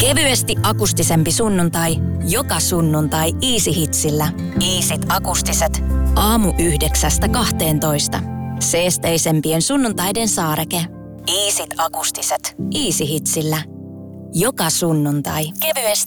Kevyesti akustisempi sunnuntai. Joka sunnuntai Easy Hitsillä. Easyt akustiset. Aamu 9–12. Seesteisempien sunnuntaiden saareke. Easyt akustiset. Easy Hitsillä. Joka sunnuntai. Kevyesti.